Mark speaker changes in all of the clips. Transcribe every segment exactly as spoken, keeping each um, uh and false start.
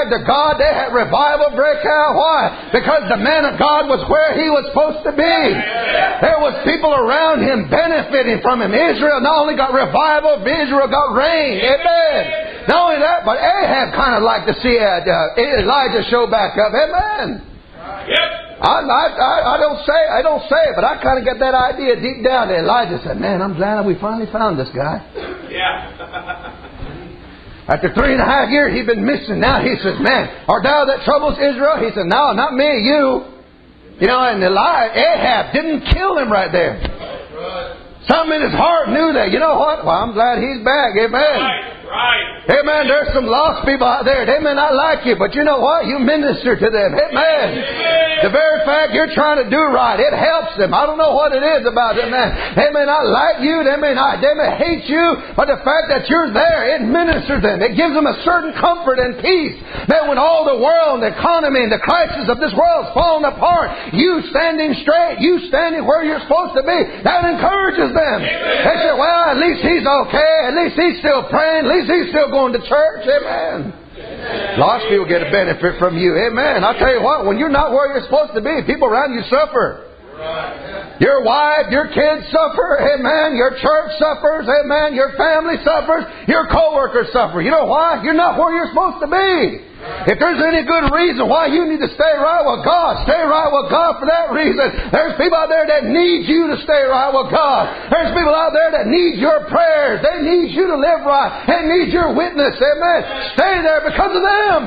Speaker 1: testified to God. They had revival break out. Why? Because the man of God was where he was supposed to be. There was people around him benefiting from him. Israel not only got revival, but Israel got rain. Amen. Not only that, but Ahab kind of liked to see uh, Elijah show back up. Amen. Yep. I, I, I don't say I don't say it, but I kind of get that idea deep down. That Elijah said, "Man, I'm glad we finally found this guy." Yeah. After three and a half years, he'd been missing. Now he says, "Man, art thou that troubles Israel?" He said, "No, not me, you." You know, and Elijah, Ahab didn't kill him right there. Something in his heart knew that. You know what? Well, I'm glad he's back. Amen. Right. Right. Amen. There's some lost people out there. They may not like you, but you know what? You minister to them. Amen. Amen. The very fact you're trying to do right, it helps them. I don't know what it is about them, man. They may not like you. They may not. They may hate you. But the fact that you're there, it ministers them. It gives them a certain comfort and peace. That when all the world, the economy, and the crisis of this world is falling apart, you standing straight, you standing where you're supposed to be, that encourages them. Amen. They say, well, at least he's okay. At least he's still praying. At least he's still going to church. Amen. Amen. Lost people get a benefit from you. Amen. I'll tell you what, when you're not where you're supposed to be, people around you suffer. Right. Your wife, your kids suffer. Amen. Your church suffers. Amen. Your family suffers. Your co-workers suffer. You know why? You're not where you're supposed to be. If there's any good reason why you need to stay right with God, stay right with God for that reason. There's people out there that need you to stay right with God. There's people out there that need your prayers. They need you to live right. They need your witness. Amen. Stay there because of them.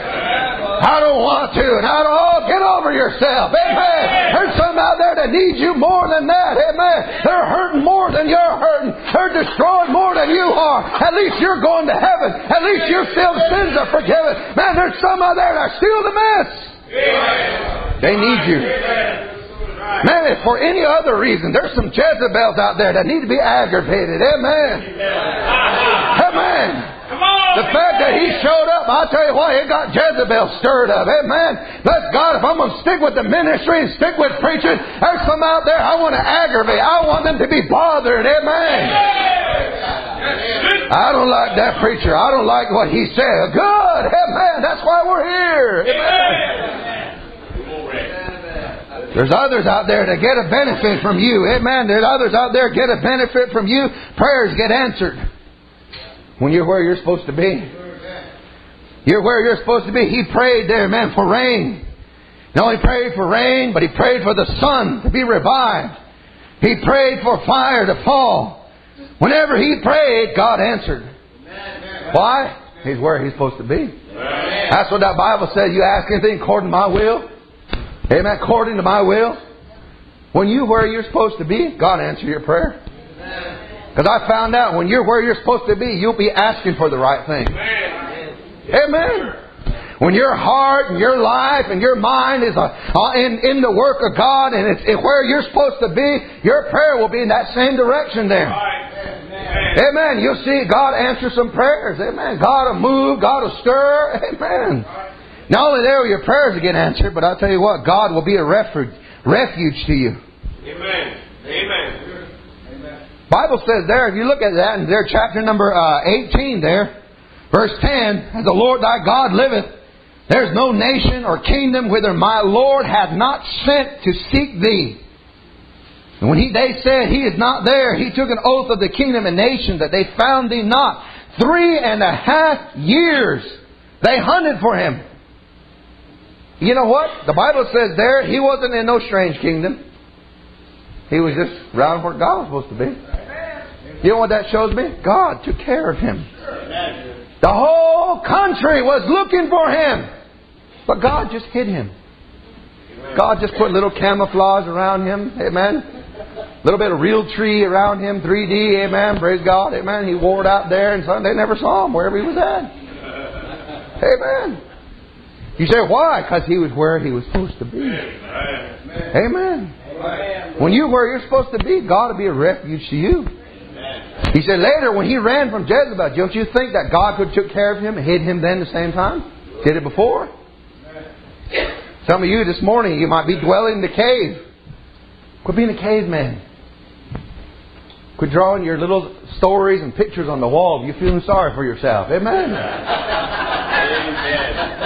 Speaker 1: I don't want to. And I don't, oh, get over yourself. Amen. There's some out there that need you more than that. Amen. They're hurting more than you're hurting. They're destroyed more than you are. At least you're going to heaven. At least your sins are forgiven. Man, there's some out there that are still the mess. They need you. Man, if for any other reason, there's some Jezebels out there that need to be aggravated. Amen. Amen. The fact that he showed up, I'll tell you what, it got Jezebel stirred up. Amen. Bless God, if I'm going to stick with the ministry and stick with preaching, there's some out there I want to aggravate. I want them to be bothered. Amen. I don't like that preacher. I don't like what he said. Good. Amen. That's why we're here. Amen. There's others out there that get a benefit from you. Amen. There's others out there get a benefit from you. Prayers get answered when you're where you're supposed to be. You're where you're supposed to be. He prayed there, man, for rain. Not only prayed for rain, but he prayed for the sun to be revived. He prayed for fire to fall. Whenever he prayed, God answered. Why? He's where he's supposed to be. That's what that Bible says. You ask anything according to my will. Amen. According to my will. When you're where you're supposed to be, God answers your prayer. Because I found out when you're where you're supposed to be, you'll be asking for the right thing. Amen. When your heart and your life and your mind is uh, in, in the work of God and it's, it's where you're supposed to be, your prayer will be in that same direction there. Amen. Amen. You'll see God answer some prayers. Amen. God will move. God will stir. Amen. Not only there will your prayers will get answered, but I'll tell you what, God will be a refuge, refuge to you. Amen. Amen. Amen. Bible says there, if you look at that in their chapter number uh, eighteen there, verse ten, as the Lord thy God liveth, there's no nation or kingdom whither my Lord hath not sent to seek thee. And when he, they said, he is not there, he took an oath of the kingdom and nation that they found thee not. Three and a half years they hunted for him. You know what? The Bible says there, he wasn't in no strange kingdom. He was just around where God was supposed to be. You know what that shows me? God took care of him. The whole country was looking for him. But God just hid him. God just put little camouflage around him. Amen. A little bit of real tree around him. three D. Amen. Praise God. Amen. He wore it out there and they never saw him wherever he was at. Amen. You say, why? Because he was where he was supposed to be. Amen. When you're where you're supposed to be, God will be a refuge to you. He said later when he ran from Jezebel, don't you think that God could took care of him and hid him then at the same time? Did it before? Some of you this morning, you might be dwelling in the cave. Quit being a caveman. Quit drawing your little stories and pictures on the wall. You're feeling sorry for yourself. Amen.